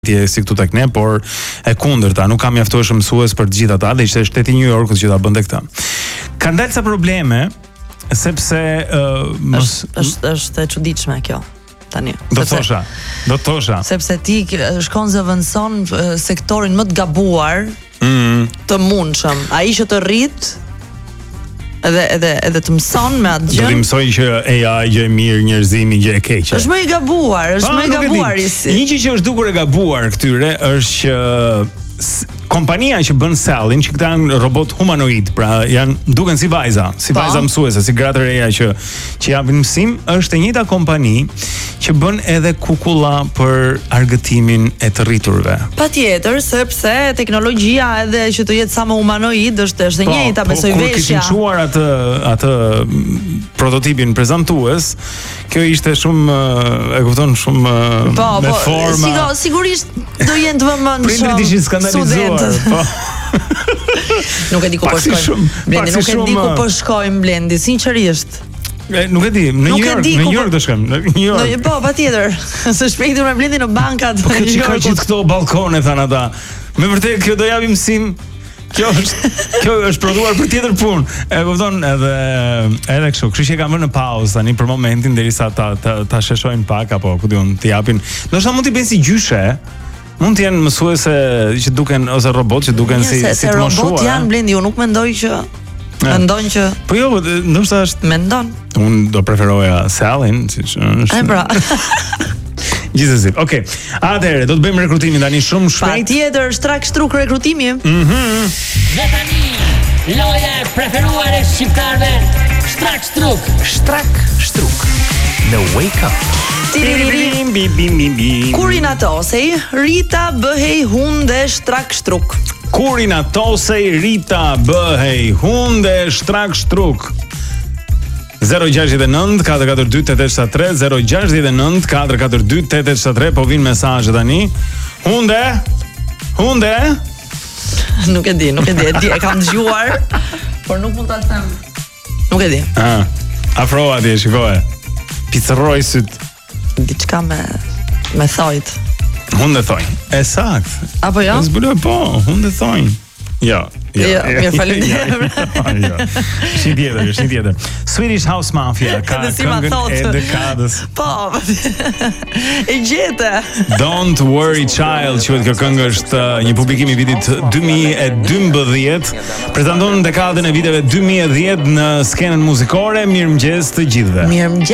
si këtu tek ne, por e kundërta, nuk ka mjaftueshëm mësues për të gjithë ata, dhe ishte shteti i New Yorkut që ta bënte këtë. Ka dalë ca probleme sepse është e çuditshme kjo tani. Do të thosha. Sepse ti shkon zëvendëson sektorin më të gabuar, të mundshëm. Ai që të rrit edhe të mëson me atë gjë. Do të mësoj që AI gjë e mirë, njerëzimi gjë e keqe. Është më i gabuar, Një gjë që është dukur e gabuar këtyre është që kompania që bën Sallin, që këta janë robot humanoid, pra janë duken si vajza mësuese, si gratë reja që japin mësim, është e njëjta kompani që bën edhe kukulla për argëtimin e të rriturve. Patjetër, sepse teknologjia edhe që të jetë sa më humanoid është e njëjta, besoj veshja. Kur kishin çuar atë prototipin prezantues, kjo ishte shumë, e kupton, shumë me forma. Sigurisht do jenë të vëmendshëm. Prindrit ishin skandalizuar. Nuk e di ku po shkojmë. Blendi, nuk e di ku po shkojmë, Blendi, sinqerisht. Nuk e di, në New York do shkojmë, në New York. Po, patjetër. Së shpejti me Blendi në bankat. Po që ka gjithë këto balkone, thanë ata. Me vërtet kjo do japi mësim. Kjo është prodhuar për tjetër punë. E kupton, edhe kështu. Kështu që e kam vënë në pauzë tani për momentin derisa ta sheshojnë pak apo ku diun, t'i japin. Ndoshta mund t'i bëjnë si gjyshe. Mund të jenë mësuese që duken ose robot që duken si të moshuar. Robot janë, Blendi, unë nuk mendoj që mendon që po jo, ndoshta është mendon. Unë do preferoja Sallin, siç është. Ai pra. Gjithsesi. Okej. Atëherë do të bëjmë rekrutimin tani shumë shpejt. Patjetër, shtrak shtruk rekrutimi. Dhe tani loja e preferuar e shqiptarëve, shtrak shtruk në Wake Up. Kur i natosej, Rita bëhej hunde shtrak shtruk. Kur i natosej, Rita bëhej hunde shtrak shtruk. 069 442 8873 069 442 8873. Po vinë mesazhe tani. Hunde? Nuk e di, e kam dëgjuar, por nuk mund ta them. Nuk e di. Afro atje, shikoje. Pizzerroj syt. Diçka me thojt. Hunde thojnë. E sakt. Apo jo? Zbuloj po, hunde thojnë. Jo, mirë, faleminderit. Është një tjetër. Swedish House Mafia ka këngën e dekadës. Po. E gjete. Don't Worry Child, quhet kjo këngë, është një publikim i vitit 2012. Prezanton dekadën e viteve 2010 në skenën muzikore. Mirëmëngjes të gjithëve.